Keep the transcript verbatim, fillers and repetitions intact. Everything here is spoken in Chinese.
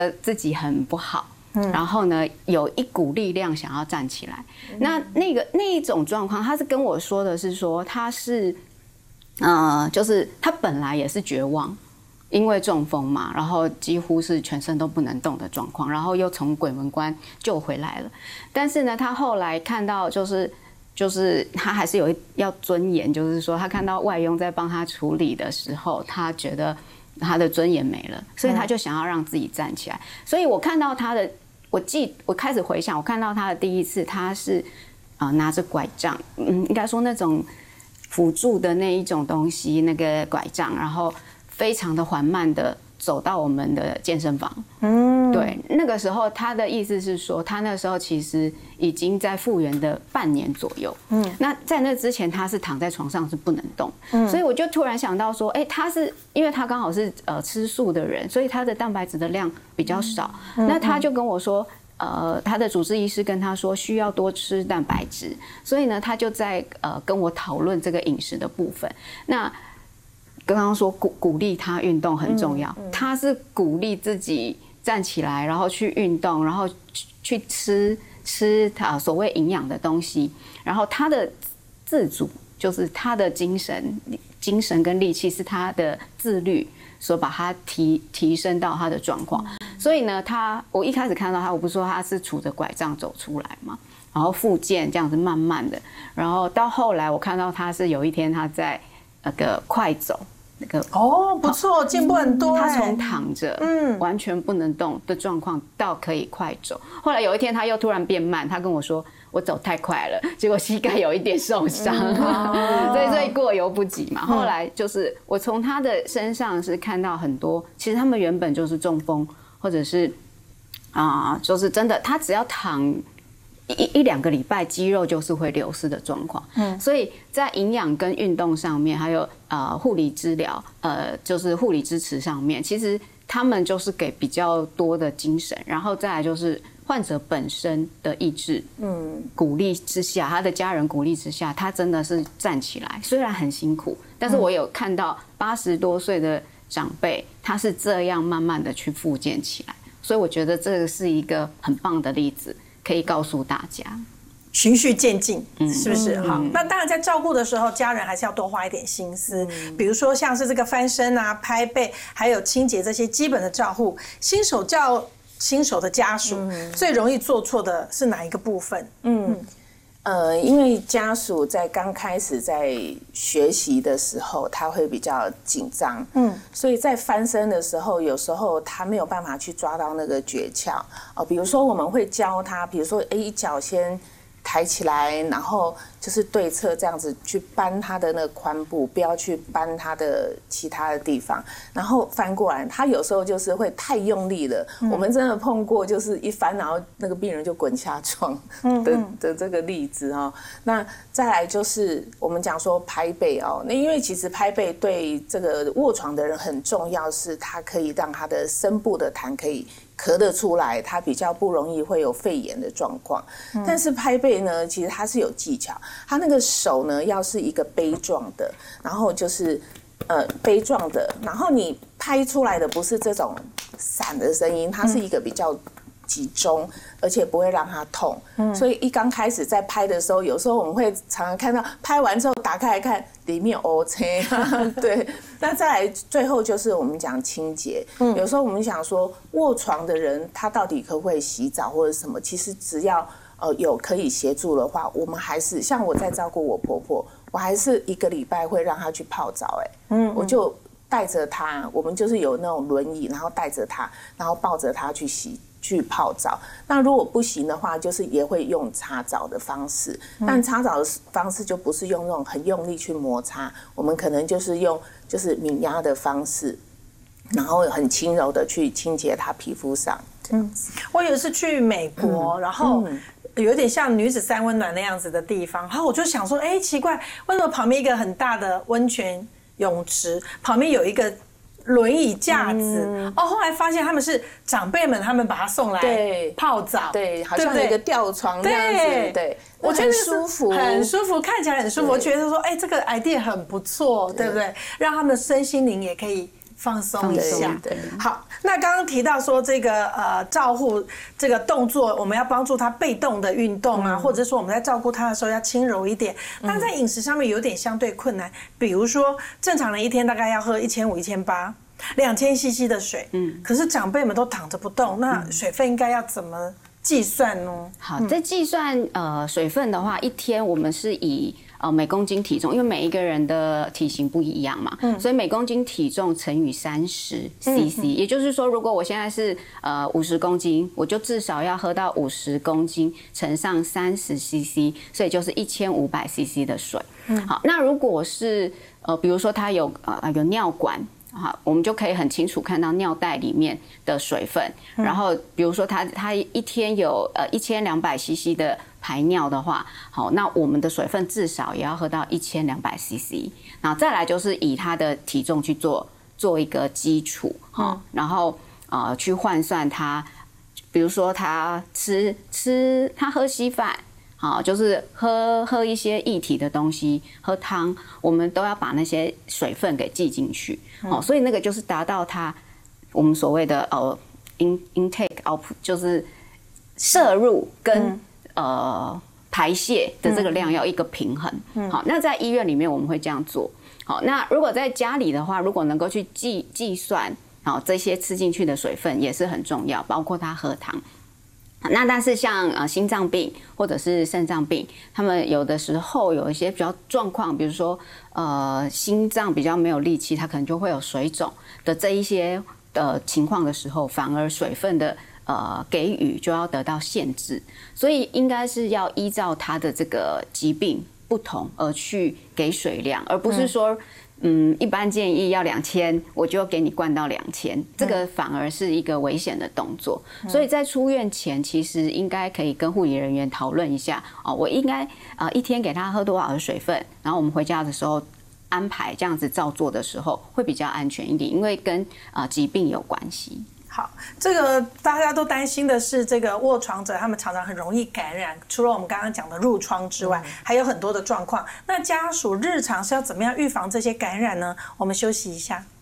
自己很不好。嗯、然后呢，有一股力量想要站起来。嗯、那那个那一种状况，他是跟我说的是说，他是，呃，就是他本来也是绝望，因为中风嘛，然后几乎是全身都不能动的状况，然后又从鬼门关救回来了。但是呢，他后来看到就是就是他还是有要尊严，就是说他看到外佣在帮他处理的时候，他觉得他的尊严没了，所以他就想要让自己站起来。所以我看到他的。我记，我开始回想，我看到他的第一次，他是啊、呃、拿着拐杖，嗯，应该说那种辅助的那一种东西，那个拐杖，然后非常的缓慢的走到我们的健身房。嗯，对，那个时候他的意思是说，他那时候其实已经在复原的半年左右。嗯，那在那之前，他是躺在床上是不能动。嗯，所以我就突然想到说，哎、欸，他是因为他刚好是呃吃素的人，所以他的蛋白质的量比较少。嗯、那他就跟我说。呃，他的主治医师跟他说需要多吃蛋白质，所以呢，他就在呃跟我讨论这个饮食的部分。那刚刚说鼓鼓励他运动很重要，嗯嗯、他是鼓励自己站起来，然后去运动，然后去去吃吃他所谓营养的东西，然后他的自主就是他的精神精神跟力气是他的自律所把他提提升到他的状况。所以呢，他我一开始看到他，我不是说他是拄着拐杖走出来嘛，然后复健这样子慢慢的，然后到后来我看到他是有一天他在那个快走那个哦不错，进步很多。 他从躺着嗯完全不能动的状况到可以快走，后来有一天他又突然变慢，他跟我说我走太快了，结果膝盖有一点受伤，嗯、所以所以过犹不及嘛。后来就是我从他的身上是看到很多，其实他们原本就是中风。或者是啊、呃，就是真的，他只要躺一一两个礼拜，肌肉就是会流失的状况。嗯，所以在营养跟运动上面，还有呃护理治疗，呃就是护理支持上面，其实他们就是给比较多的精神，然后再来就是患者本身的意志，嗯，鼓励之下，他的家人鼓励之下，他真的是站起来，虽然很辛苦，但是我有看到八十多岁的长辈，他是这样慢慢的去复健起来，所以我觉得这个是一个很棒的例子，可以告诉大家， 循序渐进，是不是？好，那当然在照顾的时候，家人还是要多花一点心思，比如说像是这个翻身啊、拍背，还有清洁这些基本的照护。新手教新手的家属最容易做错的是哪一个部分？嗯。 呃，因为家属在刚开始在学习的时候，他会比较紧张，嗯，所以在翻身的时候，有时候他没有办法去抓到那个诀窍哦。比如说，我们会教他，比如说，哎，一脚先抬起来，然后就是对侧这样子去搬他的那个髋部，不要去搬他的其他的地方，然后翻过来。他有时候就是会太用力了，嗯、我们真的碰过，就是一翻，然后那个病人就滚下床的、嗯嗯、的这个例子哦。那再来就是我们讲说拍背哦，那因为其实拍背对这个卧床的人很重要，是它可以让他的深部的痰可以咳得出来，它比较不容易会有肺炎的状况。嗯、但是拍背呢，其实它是有技巧，它那个手呢要是一个杯状的，然后就是呃杯状的，然后你拍出来的不是这种散的声音，它是一个比较集中，而且不会让它痛。嗯、所以一刚开始在拍的时候，有时候我们会常常看到拍完之后打开来看里面 O C， 对。那再来最后就是我们讲清洁，嗯、有时候我们想说卧床的人他到底可不可以洗澡或者什么，其实只要呃有可以协助的话，我们还是像我在照顾我婆婆，我还是一个礼拜会让她去泡澡，哎，嗯，我就带着她，我们就是有那种轮椅，然后带着她，然后抱着她去洗。去泡澡，那如果不行的话，就是也会用擦澡的方式，但擦澡的方式就不是用那种很用力去摩擦，我们可能就是用就是抿压的方式，然后很轻柔的去清洁她皮肤上。 嗯，我有一次去美国，嗯、然后有点像女子三温暖那样子的地方，然后我就想说，哎，奇怪，为什么旁边一个很大的温泉泳池旁边有一个轮椅架子、嗯、哦，后来发现他们是长辈们，他们把他送来泡澡， 对，好像有一个吊床这样子，对，对我觉得很舒服， 很舒服，看起来很舒服。我觉得说，哎，这个 idea 很不错，对不对？让他们的身心灵也可以放松一下。 对， 好，那刚刚提到说这个呃照护这个动作，我们要帮助他被动的运动啊，嗯、或者说我们在照顾他的时候要轻柔一点。但在饮食上面有点相对困难，比如说正常人一天大概要喝一千五、一千八、两千 C C 的水，嗯，可是长辈们都躺着不动，那水分应该要怎么计算呢？ 好，在计算呃水分的话，一天我们是以呃每公斤体重，因为每一个人的体型不一样嘛，嗯、所以每公斤体重乘以三十 C C，、嗯、也就是说，如果我现在是呃五十公斤，我就至少要喝到五十公斤乘上三十 C C， 所以就是一千五百 C C 的水。嗯、好，那如果是呃比如说他有呃有尿管。好，我们就可以很清楚看到尿袋里面的水分。嗯、然后，比如说他他一天有呃一千两百 C C 的排尿的话，好，那我们的水分至少也要喝到一千两百 C C。然后再来就是以他的体重去做做一个基础，哈、嗯，然后呃去换算他，比如说他吃吃他喝稀饭。好，就是喝喝一些液体的东西，喝汤，我们都要把那些水分给记进去。好、嗯，所以那个就是达到它我们所谓的呃 in intake output， 就是摄入跟、嗯、呃排泄的这个量要一个平衡。嗯、好，那在医院里面我们会这样做。好，那如果在家里的话，如果能够去计计算，好这些吃进去的水分也是很重要，包括他喝汤。那但是像呃心脏病或者是肾脏病，他们有的时候有一些比较状况，比如说呃心脏比较没有力气，它可能就会有水肿的这一些呃情况的时候，反而水分的呃给予就要得到限制，所以应该是要依照他的这个疾病不同而去给水量，而不是说。嗯，一般建议要两千，我就给你灌到两千，这个反而是一个危险的动作。嗯、所以在出院前，其实应该可以跟护理人员讨论一下哦，我应该呃一天给他喝多少的水分，然后我们回家的时候安排这样子照做的时候会比较安全一点，因为跟呃疾病有关系。 好，这个大家都担心的是，这个卧床者他们常常很容易感染，除了我们刚刚讲的褥疮之外，嗯、还有很多的状况。那家属日常是要怎么样预防这些感染呢？我们休息一下。